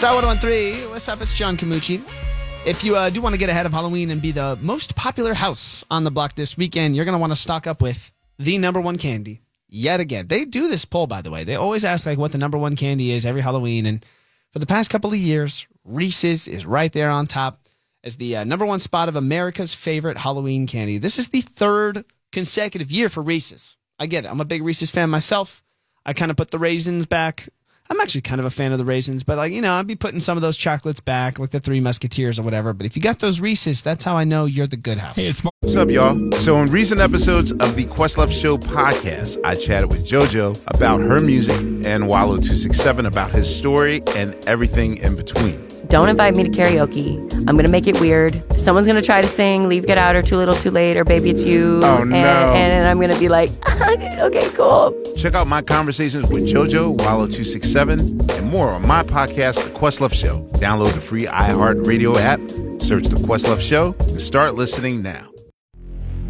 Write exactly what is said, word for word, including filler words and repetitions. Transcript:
Star one oh one three, what's up? It's John Camucci. If you uh, do want to get ahead of Halloween and be the most popular house on the block this weekend, you're going to want to stock up with the number one candy yet again. They do this poll, by the way. They always ask like what the number one candy is every Halloween. And for the past couple of years, Reese's is right there on top as the uh, number one spot of America's favorite Halloween candy. This is the third consecutive year for Reese's. I get it. I'm a big Reese's fan myself. I kind of put the raisins back. I'm actually kind of a fan of the raisins, but like, you know, I'd be putting some of those chocolates back, like the Three Musketeers or whatever. But if you got those Reese's, that's how I know you're the good house. Hey, it's Mark. What's up, y'all? So in recent episodes of the Questlove Show podcast, I chatted with JoJo about her music and Wallow two sixty-seven about his story and everything in between. Don't invite me to karaoke. I'm going to make it weird. Someone's going to try to sing Leave, Get Out, or Too Little, Too Late, or Baby It's You. Oh, no. And, and I'm going to be like, okay, cool. Check out my conversations with JoJo, Wallow two sixty-seven, and more on my podcast, The Questlove Show. Download the free iHeartRadio app, search The Questlove Show, and start listening now.